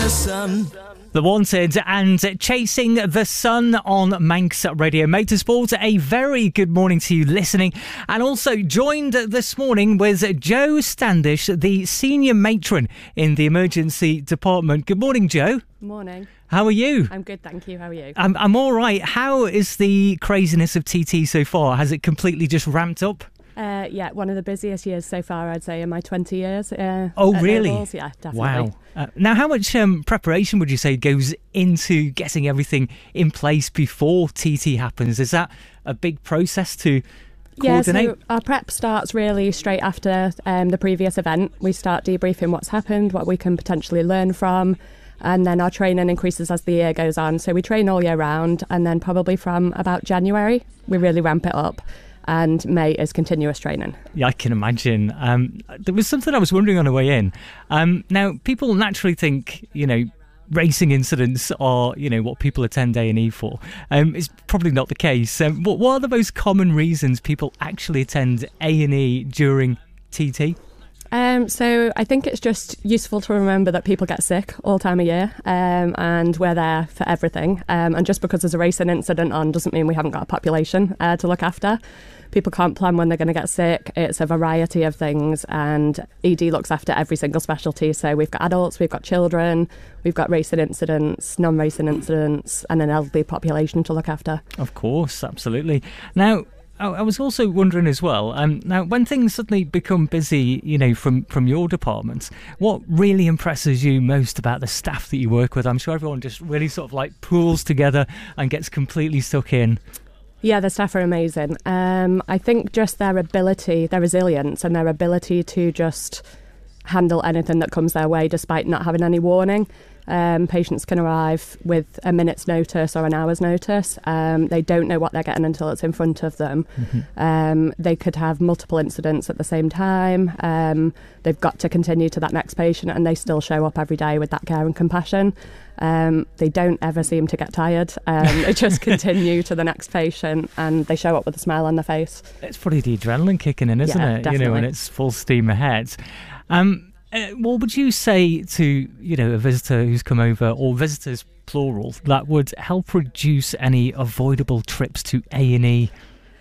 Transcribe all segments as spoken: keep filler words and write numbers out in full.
the sun. The Wanted and Chasing the Sun on Manx Radio Motorsport. A very good morning to you listening. And also joined this morning with Joe Standish, the senior matron in the emergency department. Good morning, Joe. Morning. How are you? I'm good, thank you. How are you? I'm, I'm all right. How is the craziness of T T so far? Has it completely just ramped up? Uh, yeah, one of the busiest years so far, I'd say, in my twenty years. Uh, oh, really? Nobles. Yeah, definitely. Wow. Uh, now, how much um, preparation would you say goes into getting everything in place before T T happens? Is that a big process to coordinate? Yeah, so our prep starts really straight after um, the previous event. We start debriefing what's happened, what we can potentially learn from, and then our training increases as the year goes on. So we train all year round, and then probably from about January, we really ramp it up. And May is continuous training. Yeah, I can imagine. Um, there was something I was wondering on the way in. Um, now, people naturally think, you know, racing incidents are, you know, what people attend A and E for. Um, it's probably not the case. Um, what, what are the most common reasons people actually attend A and E during T T? Um, so I think it's just useful to remember that people get sick all time of year, um, and we're there for everything. Um, and just because there's a racing incident on doesn't mean we haven't got a population uh, to look after. People can't plan when they're going to get sick. It's a variety of things, and E D looks after every single specialty. So we've got adults, we've got children, we've got racing incidents, non-racing incidents, and an elderly population to look after. Of course, absolutely. Now, I was also wondering as well, um, now when things suddenly become busy, you know, from, from your department, what really impresses you most about the staff that you work with? I'm sure everyone just really sort of like pools together and gets completely stuck in. Yeah, the staff are amazing. Um, I think just their ability, their resilience and their ability to just handle anything that comes their way despite not having any warning. Um, patients can arrive with a minute's notice or an hour's notice. Um, they don't know what they're getting until it's in front of them. Mm-hmm. Um, they could have multiple incidents at the same time. Um, they've got to continue to that next patient, and they still show up every day with that care and compassion. Um, they don't ever seem to get tired. Um, they just continue to the next patient, and they show up with a smile on their face. It's probably the adrenaline kicking in, isn't yeah, it? Definitely. You know, when it's full steam ahead. Um, Uh, what would you say to, you know, a visitor who's come over, or visitors plural, that would help reduce any avoidable trips to A and E?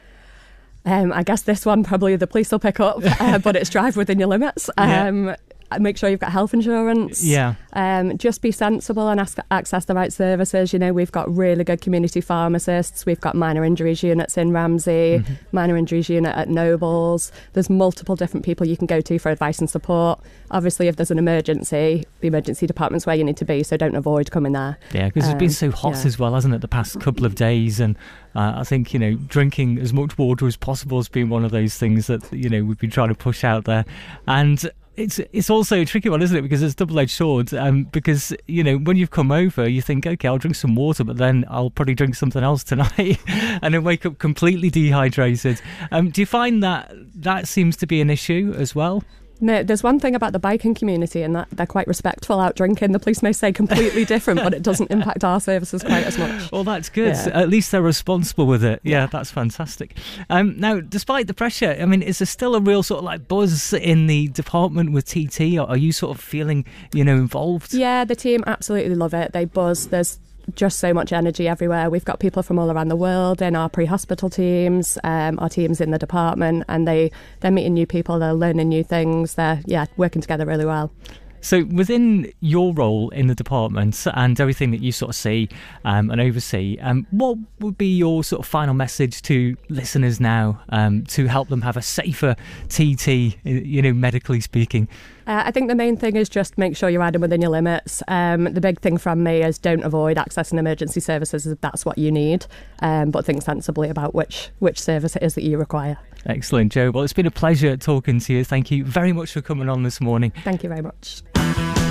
Um, I guess this one probably the police will pick up, uh, but it's drive within your limits. Um, yeah. Make sure you've got health insurance. Yeah. Um, just be sensible and ask, access the right services. You know, we've got really good community pharmacists. We've got minor injuries units in Ramsey, mm-hmm. minor injuries unit at Nobles. There's multiple different people you can go to for advice and support. Obviously, if there's an emergency, the emergency department's where you need to be, so don't avoid coming there. Yeah, because um, it's been so hot yeah. as well, hasn't it, the past couple of days? And uh, I think, you know, drinking as much water as possible has been one of those things that, you know, we've been trying to push out there. And It's it's also a tricky one, isn't it? Because it's a double-edged sword. Um, because, you know, when you've come over, you think, OK, I'll drink some water, but then I'll probably drink something else tonight and then wake up completely dehydrated. Um, do you find that that seems to be an issue as well? No, there's one thing about the biking community, and that they're quite respectful out drinking. The police may say completely different, but it doesn't impact our services quite as much. Well, that's good. Yeah. At least they're responsible with it. Yeah, that's fantastic. Um, now, despite the pressure, I mean, is there still a real sort of like buzz in the department with T T? Or are you sort of feeling, you know, involved? Yeah, the team absolutely love it. They buzz. There's just so much energy everywhere. We've got people from all around the world in our pre-hospital teams, um, our teams in the department, and they, they're meeting new people, they're learning new things, they're yeah working together really well. So within your role in the department and everything that you sort of see um, and oversee, um, what would be your sort of final message to listeners now um, to help them have a safer T T, you know, medically speaking? Uh, I think the main thing is just make sure you're riding within your limits. Um, the big thing from me is don't avoid accessing emergency services if that's what you need, um, but think sensibly about which, which service it is that you require. Excellent, Joe. Well, it's been a pleasure talking to you. Thank you very much for coming on this morning. Thank you very much.